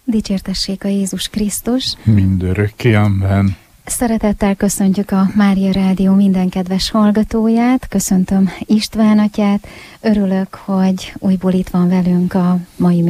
Dicsértessék a Jézus Krisztus. Mindörökké, amen. Szeretettel köszöntjük a Mária Rádió minden kedves hallgatóját, köszöntöm István atyát, örülök, hogy újból itt van velünk a mai